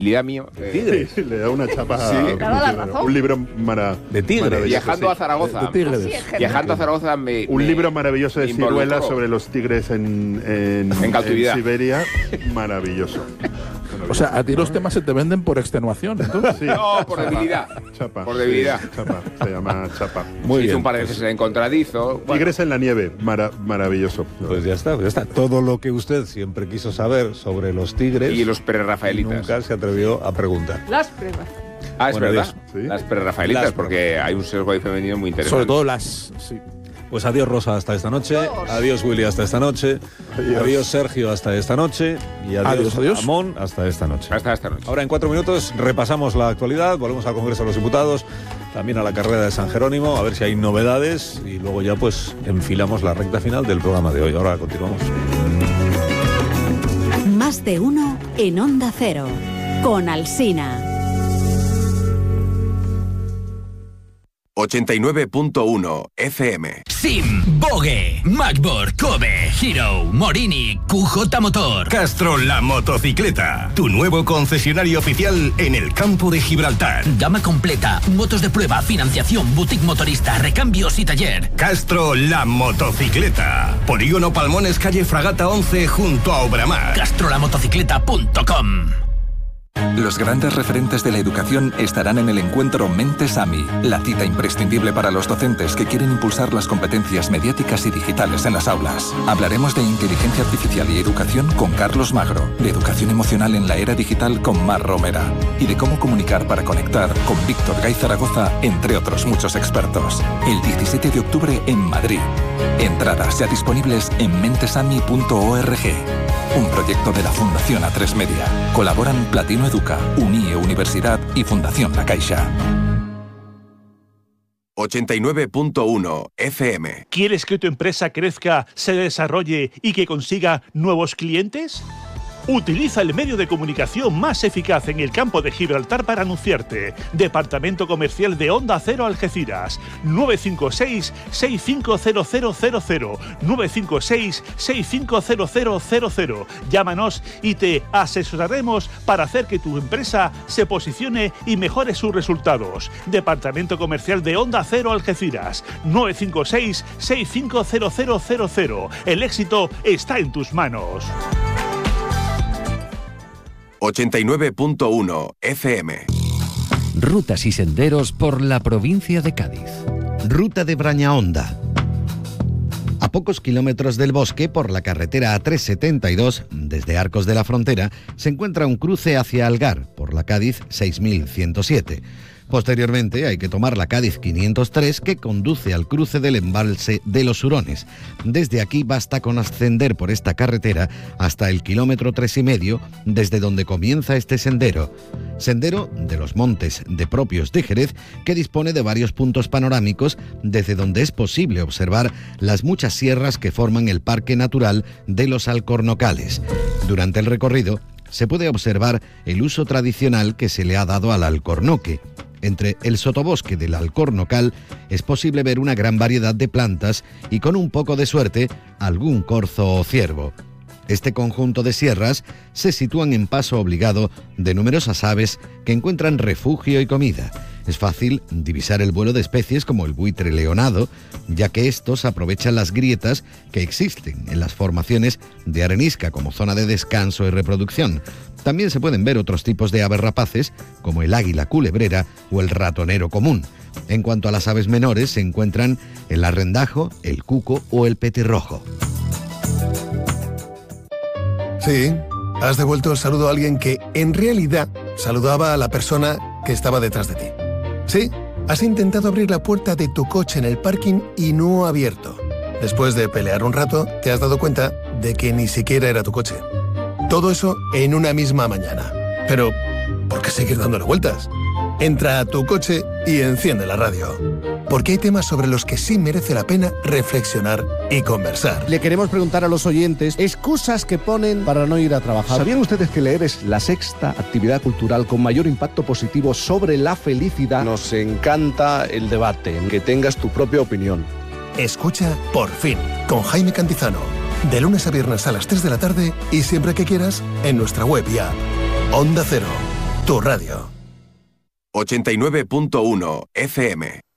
mío. ¿Tigres? Le da una chapa. Sí. Un libro de tigres. maravilloso. Viajando a Zaragoza. Viajando a Zaragoza un libro maravilloso de ciruelas sobre los tigres en cautividad. Siberia. Maravilloso. O sea, a ti los temas se te venden por extenuación, entonces. Sí. No, por debilidad. Chapa. Por debilidad. Sí, chapa. Se llama chapa. Muy bien. Un par de veces en contradizo. Tigres en la nieve. Maravilloso. Pues ya está. Todo lo que usted siempre quiso saber sobre los tigres Y los prerrafaelitas. nunca se atrevió a preguntar. Las pruebas. Ah, es Bueno, verdad. Dios. Sí. Las prerrafaelitas, Las porque hay un sesgo ahí femenino muy interesante. Sobre todo las... Sí. Pues adiós Rosa hasta esta noche, adiós Willy hasta esta noche, adiós Sergio hasta esta noche y adiós Amón hasta esta noche. Hasta esta noche. Ahora en 4 minutos repasamos la actualidad, volvemos al Congreso de los Diputados, también a la carrera de San Jerónimo, a ver si hay novedades y luego ya pues enfilamos la recta final del programa de hoy. Ahora continuamos. Más de uno en Onda Cero, con Alsina. 89.1 FM. Sim, Vogue, MacBook, Kobe, Hero, Morini, QJ Motor. Castro La Motocicleta, tu nuevo concesionario oficial en el campo de Gibraltar. Gama completa, motos de prueba, financiación, boutique motorista, recambios y taller. Castro La Motocicleta. Polígono Palmones, calle Fragata 11, junto a Obramar. CastroLaMotocicleta.com. Los grandes referentes de la educación estarán en el encuentro Mentes AMI, la cita imprescindible para los docentes que quieren impulsar las competencias mediáticas y digitales en las aulas. Hablaremos de inteligencia artificial y educación con Carlos Magro, de educación emocional en la era digital con Mar Romera y de cómo comunicar para conectar con Víctor Gay Zaragoza, entre otros muchos expertos. El 17 de octubre en Madrid. Entradas ya disponibles en mentesami.org. Un proyecto de la Fundación A3 Media. Colaboran Platino Educa, UNIE Universidad y Fundación La Caixa. 89.1 FM. ¿Quieres que tu empresa crezca, se desarrolle y que consiga nuevos clientes? Utiliza el medio de comunicación más eficaz en el campo de Gibraltar para anunciarte. Departamento Comercial de Onda Cero Algeciras. 956-650000. 956-650000. Llámanos y te asesoraremos para hacer que tu empresa se posicione y mejore sus resultados. Departamento Comercial de Onda Cero Algeciras. 956-650000. El éxito está en tus manos. 89.1 FM. Rutas y senderos por la provincia de Cádiz. Ruta de Brañahonda. A pocos kilómetros del bosque, por la carretera A372, desde Arcos de la Frontera, se encuentra un cruce hacia Algar, por la Cádiz 6107. Posteriormente hay que tomar la Cádiz 503 que conduce al cruce del embalse de los Hurones. Desde aquí basta con ascender por esta carretera hasta el kilómetro 3,5, desde donde comienza este sendero. Sendero de los Montes de Propios de Jerez, que dispone de varios puntos panorámicos desde donde es posible observar las muchas sierras que forman el Parque Natural de los Alcornocales. Durante el recorrido se puede observar el uso tradicional que se le ha dado al alcornoque. Entre el sotobosque del Alcornocal es posible ver una gran variedad de plantas y, con un poco de suerte, algún corzo o ciervo. Este conjunto de sierras se sitúan en paso obligado de numerosas aves que encuentran refugio y comida. Es fácil divisar el vuelo de especies como el buitre leonado, ya que estos aprovechan las grietas que existen en las formaciones de arenisca como zona de descanso y reproducción. También se pueden ver otros tipos de aves rapaces, como el águila culebrera o el ratonero común. En cuanto a las aves menores, se encuentran el arrendajo, el cuco o el petirrojo. Sí, has devuelto el saludo a alguien que, en realidad, saludaba a la persona que estaba detrás de ti. Sí, has intentado abrir la puerta de tu coche en el parking y no ha abierto. Después de pelear un rato, te has dado cuenta de que ni siquiera era tu coche. Todo eso en una misma mañana. Pero, ¿por qué seguir dándole vueltas? Entra a tu coche y enciende la radio. Porque hay temas sobre los que sí merece la pena reflexionar y conversar. Le queremos preguntar a los oyentes excusas que ponen para no ir a trabajar. ¿Sabían ustedes que leer es la sexta actividad cultural con mayor impacto positivo sobre la felicidad? Nos encanta el debate, que tengas tu propia opinión. Escucha Por Fin, con Jaime Cantizano. De lunes a viernes a las 3 de la tarde y siempre que quieras en nuestra web y app. Onda Cero, tu radio. 89.1 FM.